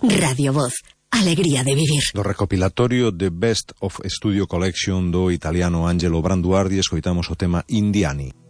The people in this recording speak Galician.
Radio Voz. Alegría de vivir. Do recopilatorio The Best of Studio Collection do italiano Angelo Branduardi escoitamos o tema Indiani.